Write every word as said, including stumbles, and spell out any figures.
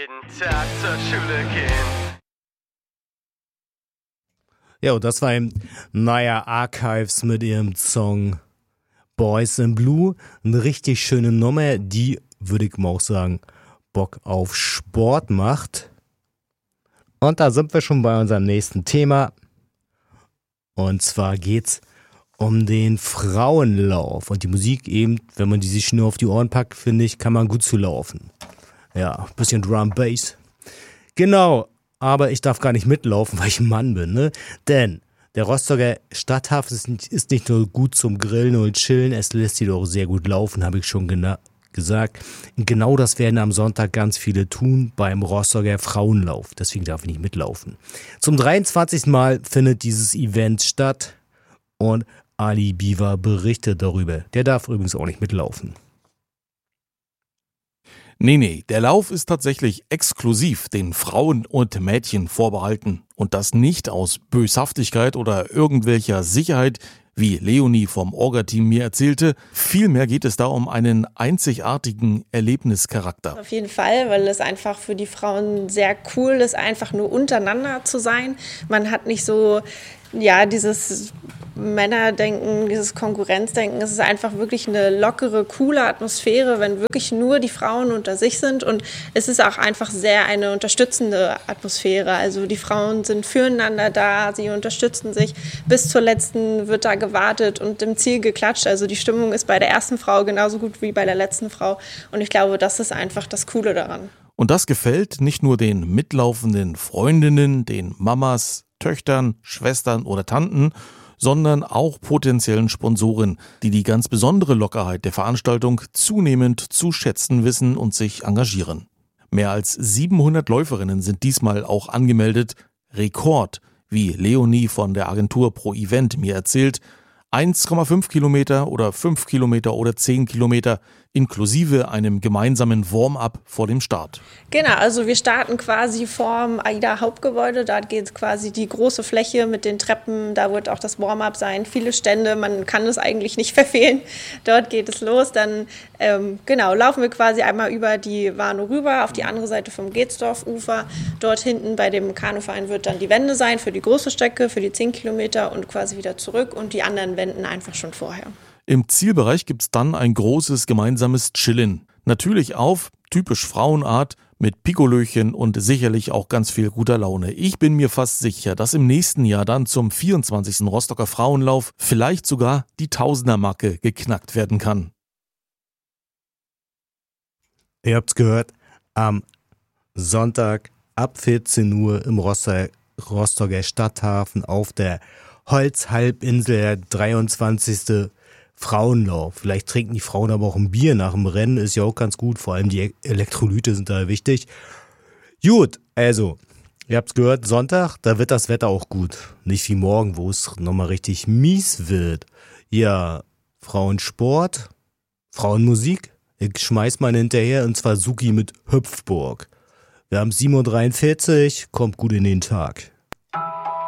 jeden Tag zur Schule gehen. Ja, und das war eben Naya Archives mit ihrem Song Boys in Blue. Eine richtig schöne Nummer, die, würde ich mal auch sagen, Bock auf Sport macht. Und da sind wir schon bei unserem nächsten Thema. Und zwar geht's um den Frauenlauf. Und die Musik eben, wenn man die sich nur auf die Ohren packt, finde ich, kann man gut zulaufen. Ja, ein bisschen Drum Bass. Genau, aber ich darf gar nicht mitlaufen, weil ich ein Mann bin, ne? Denn der Rostocker Stadthafen ist nicht, ist nicht nur gut zum Grillen und Chillen, es lässt sich auch sehr gut laufen, habe ich schon gena- gesagt. Und genau das werden am Sonntag ganz viele tun beim Rostocker Frauenlauf. Deswegen darf ich nicht mitlaufen. Zum dreiundzwanzigsten Mal findet dieses Event statt und Ali Biwa berichtet darüber. Der darf übrigens auch nicht mitlaufen. Nee, nee, der Lauf ist tatsächlich exklusiv den Frauen und Mädchen vorbehalten. Und das nicht aus Böshaftigkeit oder irgendwelcher Sicherheit, wie Leonie vom Orga-Team mir erzählte. Vielmehr geht es da um einen einzigartigen Erlebnischarakter. Auf jeden Fall, weil es einfach für die Frauen sehr cool ist, einfach nur untereinander zu sein. Man hat nicht so, ja, dieses Männerdenken, dieses Konkurrenzdenken. Es ist einfach wirklich eine lockere, coole Atmosphäre, wenn wirklich nur die Frauen unter sich sind. Und es ist auch einfach sehr eine unterstützende Atmosphäre. Also die Frauen sind füreinander da, sie unterstützen sich. Bis zur letzten wird da gewartet und im Ziel geklatscht. Also die Stimmung ist bei der ersten Frau genauso gut wie bei der letzten Frau. Und ich glaube, das ist einfach das Coole daran. Und das gefällt nicht nur den mitlaufenden Freundinnen, den Mamas, Töchtern, Schwestern oder Tanten, sondern auch potenziellen Sponsoren, die die ganz besondere Lockerheit der Veranstaltung zunehmend zu schätzen wissen und sich engagieren. Mehr als siebenhundert Läuferinnen sind diesmal auch angemeldet. Rekord, wie Leonie von der Agentur Pro Event mir erzählt, eins Komma fünf Kilometer oder fünf Kilometer oder zehn Kilometer inklusive einem gemeinsamen Warm-up vor dem Start. Genau, also wir starten quasi vorm AIDA-Hauptgebäude. Da geht quasi die große Fläche mit den Treppen. Da wird auch das Warm-up sein. Viele Stände, man kann es eigentlich nicht verfehlen. Dort geht es los. Dann ähm, genau laufen wir quasi einmal über die Warnow rüber auf die andere Seite vom Geetsdorf-Ufer. Dort hinten bei dem Kanuverein wird dann die Wende sein für die große Strecke, für die zehn Kilometer und quasi wieder zurück und die anderen Wenden einfach schon vorher. Im Zielbereich gibt's dann ein großes gemeinsames Chillen. Natürlich auf typisch Frauenart mit Pikolöchen und sicherlich auch ganz viel guter Laune. Ich bin mir fast sicher, dass im nächsten Jahr dann zum vierundzwanzigsten Rostocker Frauenlauf vielleicht sogar die Tausender-Marke geknackt werden kann. Ihr habt's gehört, am Sonntag ab vierzehn Uhr im Rostocker, Rostocker Stadthafen auf der Holzhalbinsel, der dreiundzwanzigste Frauenlauf. Vielleicht trinken die Frauen aber auch ein Bier nach dem Rennen, ist ja auch ganz gut. Vor allem die Elektrolyte sind da wichtig. Gut, also, ihr habt's gehört, Sonntag, da wird das Wetter auch gut. Nicht wie morgen, wo es nochmal richtig mies wird. Ja, Frauensport, Frauenmusik. Ich schmeiß mal hinterher, und zwar Suki mit Hüpfburg. Wir haben sieben Uhr dreiundvierzig, kommt gut in den Tag.